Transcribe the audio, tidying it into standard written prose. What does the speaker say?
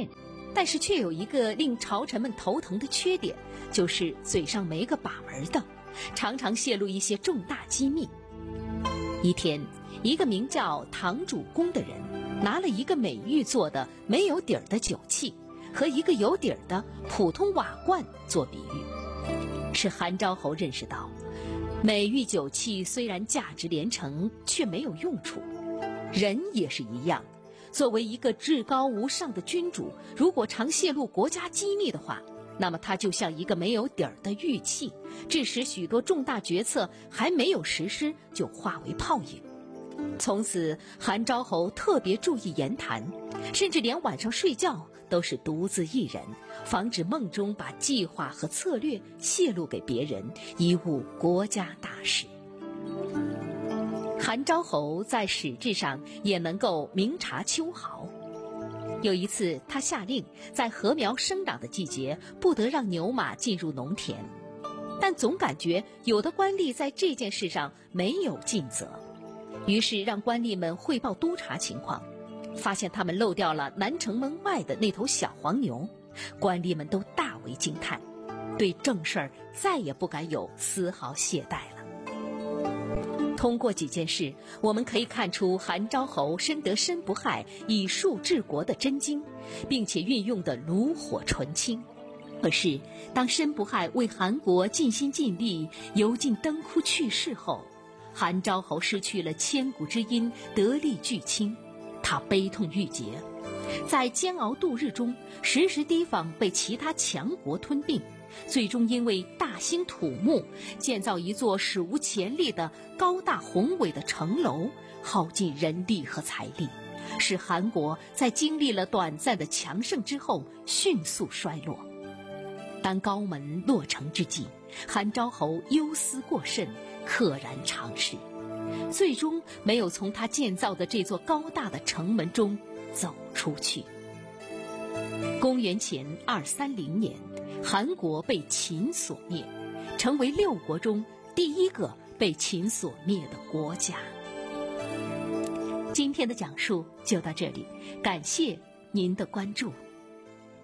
面，但是却有一个令朝臣们头疼的缺点，就是嘴上没个把门的，常常泄露一些重大机密。一天，一个名叫唐主公的人拿了一个美玉做的没有底儿的酒器和一个有底儿的普通瓦罐做比喻，使韩昭侯认识到，美玉酒器虽然价值连城，却没有用处。人也是一样，作为一个至高无上的君主，如果常泄露国家机密的话，那么他就像一个没有底儿的玉器，致使许多重大决策还没有实施就化为泡影。从此，韩昭侯特别注意言谈，甚至连晚上睡觉都是独自一人，防止梦中把计划和策略泄露给别人，贻误国家大事。韩昭侯在史志上也能够明察秋毫。有一次，他下令在禾苗生长的季节不得让牛马进入农田，但总感觉有的官吏在这件事上没有尽责，于是让官吏们汇报督察情况，发现他们漏掉了南城门外的那头小黄牛，官吏们都大为惊叹，对正事儿再也不敢有丝毫懈怠了。通过几件事，我们可以看出韩昭侯深得申不害以术治国的真经，并且运用的炉火纯青。可是当申不害为韩国尽心尽力油尽灯枯去世后，韩昭侯失去了千古之音，得力俱倾，他悲痛欲绝，在煎熬度日中，时时提防被其他强国吞并，最终因为大兴土木，建造一座史无前例的高大宏伟的城楼，耗尽人力和财力，使韩国在经历了短暂的强盛之后迅速衰落。当高门落成之际，韩昭侯忧思过甚，溘然长逝，最终没有从他建造的这座高大的城门中走出去。公元前230年，韩国被秦所灭，成为6国中第一个被秦所灭的国家。今天的讲述就到这里，感谢您的关注。